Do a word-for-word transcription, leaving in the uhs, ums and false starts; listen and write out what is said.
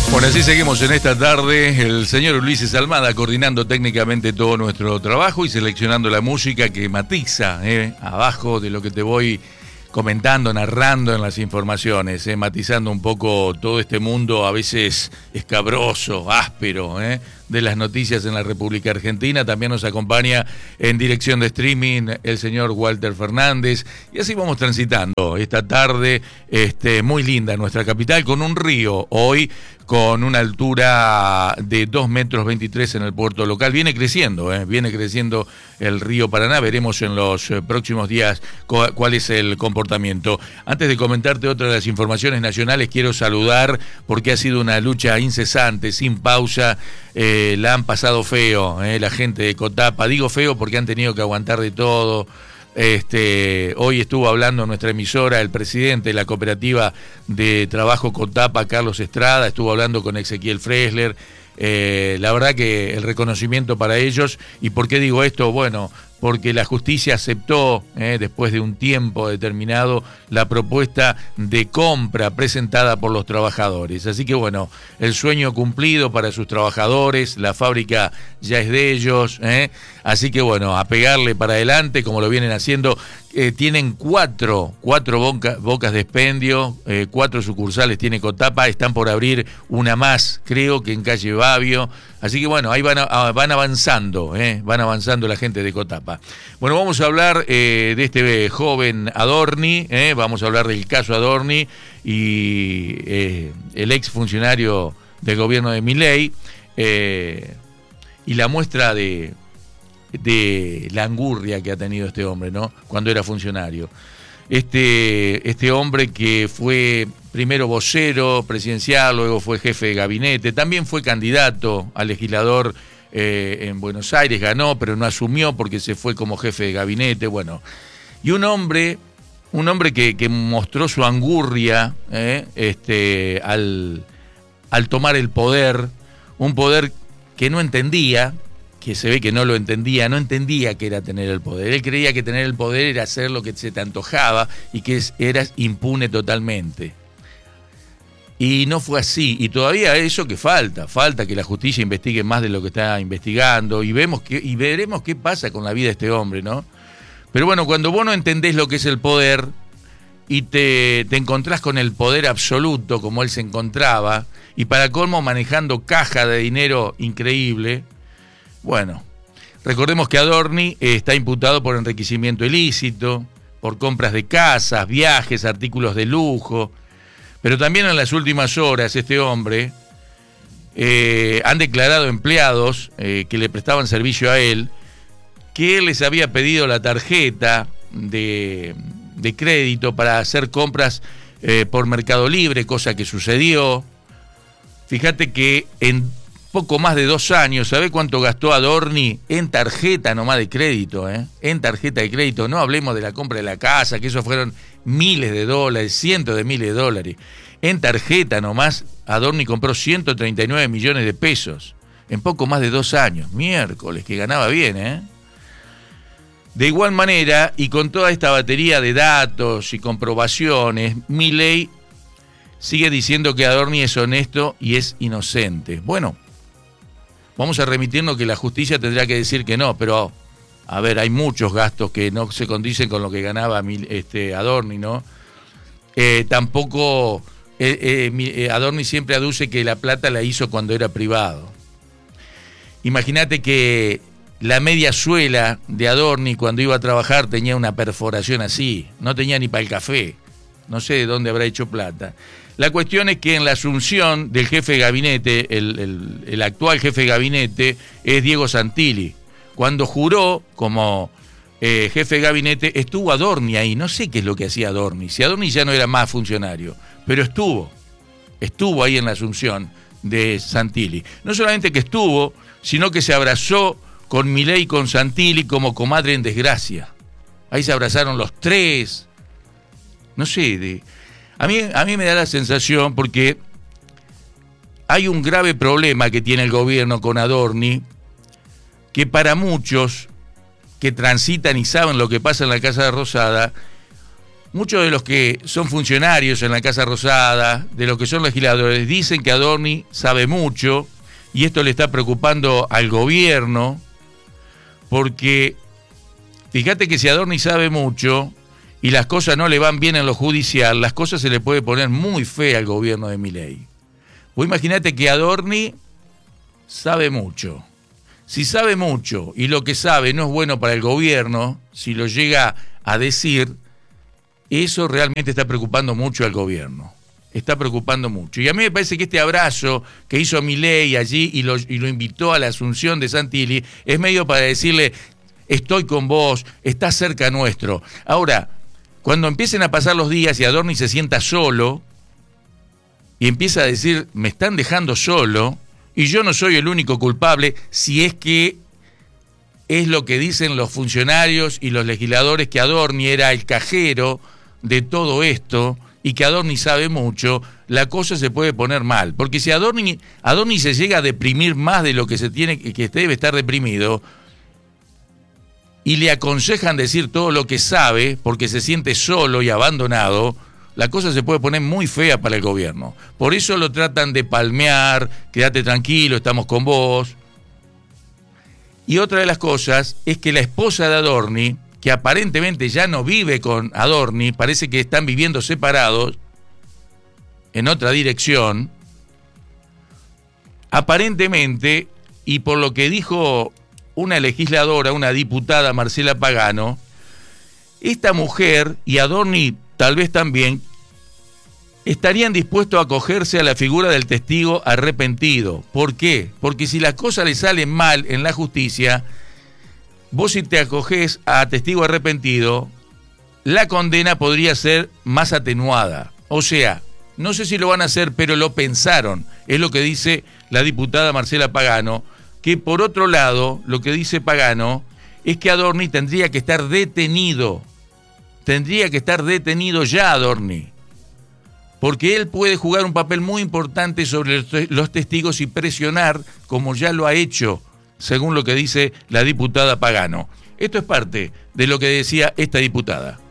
Bueno, así seguimos en esta tarde. El señor Ulises Almada coordinando técnicamente todo nuestro trabajo y seleccionando la música que matiza eh, abajo de lo que te voy comentando, narrando en las informaciones, eh, matizando un poco todo este mundo a veces escabroso, áspero, eh, de las noticias en la República Argentina. También nos acompaña en dirección de streaming el señor Walter Fernández. Y así vamos transitando esta tarde este, muy linda en nuestra capital, con un río hoy con una altura de dos metros veintitrés en el puerto local. Viene creciendo, ¿eh? viene creciendo el río Paraná. Veremos en los eh, próximos días cu- cuál es el comportamiento. Antes de comentarte otra de las informaciones nacionales, quiero saludar, porque ha sido una lucha incesante, sin pausa. Eh, la han pasado feo, eh, la gente de Cotapa. Digo feo porque han tenido que aguantar de todo. Este, hoy estuvo hablando en nuestra emisora el presidente de la cooperativa de trabajo Cotapa, Carlos Estrada, estuvo hablando con Ezequiel Fresler. Eh, la verdad que el reconocimiento para ellos. ¿Y por qué digo esto? Bueno, porque la justicia aceptó, eh, después de un tiempo determinado, la propuesta de compra presentada por los trabajadores. Así que bueno, el sueño cumplido para sus trabajadores, la fábrica ya es de ellos, eh. Así que bueno, a pegarle para adelante como lo vienen haciendo. Eh, tienen cuatro, cuatro boca, bocas de expendio, eh, cuatro sucursales tiene Cotapa, están por abrir una más, creo que en calle Babio. Así que bueno, ahí van, a, van avanzando, eh, van avanzando la gente de Cotapa. Bueno, vamos a hablar eh, de este joven Adorni, eh, vamos a hablar del caso Adorni y eh, el ex funcionario del gobierno de Milei, eh, y la muestra de... de la angurria que ha tenido este hombre, ¿no? Cuando era funcionario. Este, este hombre que fue primero vocero presidencial, luego fue jefe de gabinete, también fue candidato a legislador eh, en Buenos Aires, ganó, pero no asumió porque se fue como jefe de gabinete, bueno. Y un hombre, un hombre que, que mostró su angurria eh, este, al, al tomar el poder, un poder que no entendía, que se ve que no lo entendía, no entendía qué era tener el poder. Él creía que tener el poder era hacer lo que se te antojaba y que eras impune totalmente. Y no fue así. Y todavía eso que falta, falta que la justicia investigue más de lo que está investigando y vemos que, y veremos qué pasa con la vida de este hombre, ¿no? Pero bueno, cuando vos no entendés lo que es el poder y te, te encontrás con el poder absoluto como él se encontraba, y para colmo manejando caja de dinero increíble. Bueno, recordemos que Adorni eh, está imputado por enriquecimiento ilícito, por compras de casas, viajes, artículos de lujo, pero también en las últimas horas este hombre eh, han declarado empleados eh, que le prestaban servicio a él, que él les había pedido la tarjeta de, de crédito para hacer compras eh, por Mercado Libre, cosa que sucedió. Fíjate que en poco más de dos años, ¿sabe cuánto gastó Adorni en tarjeta nomás de crédito? ¿eh? En tarjeta de crédito, no hablemos de la compra de la casa, que eso fueron miles de dólares, cientos de miles de dólares. En tarjeta nomás, Adorni compró ciento treinta y nueve millones de pesos en poco más de dos años. Miércoles, que ganaba bien, ¿eh? De igual manera, y con toda esta batería de datos y comprobaciones, Milei sigue diciendo que Adorni es honesto y es inocente. Bueno, vamos a remitirnos que la justicia tendrá que decir que no, pero a ver, hay muchos gastos que no se condicen con lo que ganaba este, Adorni, ¿no? Eh, tampoco, eh, eh, Adorni siempre aduce que la plata la hizo cuando era privado. Imagínate que la media suela de Adorni cuando iba a trabajar tenía una perforación así, no tenía ni para el café, no sé de dónde habrá hecho plata. La cuestión es que en la asunción del jefe de gabinete, el, el, el actual jefe de gabinete es Diego Santilli. Cuando juró como eh, jefe de gabinete, estuvo Adorni ahí. No sé qué es lo que hacía Adorni. Si Adorni ya no era más funcionario, pero estuvo. Estuvo ahí en la asunción de Santilli. No solamente que estuvo, sino que se abrazó con Milei y con Santilli como comadre en desgracia. Ahí se abrazaron los tres. No sé, de... A mí, a mí me da la sensación, porque hay un grave problema que tiene el gobierno con Adorni, que para muchos que transitan y saben lo que pasa en la Casa de Rosada, muchos de los que son funcionarios en la Casa Rosada, de los que son legisladores, dicen que Adorni sabe mucho y esto le está preocupando al gobierno, porque fíjate que si Adorni sabe mucho y las cosas no le van bien en lo judicial, las cosas se le puede poner muy fea al gobierno de Milei. Vos imaginate que Adorni sabe mucho. Si sabe mucho y lo que sabe no es bueno para el gobierno, si lo llega a decir, eso realmente está preocupando mucho al gobierno. Está preocupando mucho. Y a mí me parece que este abrazo que hizo Milei allí y lo, y lo invitó a la asunción de Santilli es medio para decirle, estoy con vos, estás cerca nuestro. Ahora, cuando empiecen a pasar los días y Adorni se sienta solo y empieza a decir, me están dejando solo y yo no soy el único culpable, si es que es lo que dicen los funcionarios y los legisladores, que Adorni era el cajero de todo esto y que Adorni sabe mucho, la cosa se puede poner mal. Porque si Adorni, Adorni se llega a deprimir más de lo que se tiene, que debe estar deprimido, y le aconsejan decir todo lo que sabe porque se siente solo y abandonado, la cosa se puede poner muy fea para el gobierno. Por eso lo tratan de palmear, quédate tranquilo, estamos con vos. Y otra de las cosas es que la esposa de Adorni, que aparentemente ya no vive con Adorni, parece que están viviendo separados en otra dirección, aparentemente, y por lo que dijo una legisladora, una diputada, Marcela Pagano, esta mujer y Adorni tal vez también estarían dispuestos a acogerse a la figura del testigo arrepentido. ¿Por qué? Porque si las cosas le salen mal en la justicia, vos si te acogés a testigo arrepentido, la condena podría ser más atenuada. O sea, no sé si lo van a hacer, pero lo pensaron. Es lo que dice la diputada Marcela Pagano, que por otro lado, lo que dice Pagano es que Adorni tendría que estar detenido. Tendría que estar detenido ya Adorni. Porque él puede jugar un papel muy importante sobre los testigos y presionar, como ya lo ha hecho, según lo que dice la diputada Pagano. Esto es parte de lo que decía esta diputada.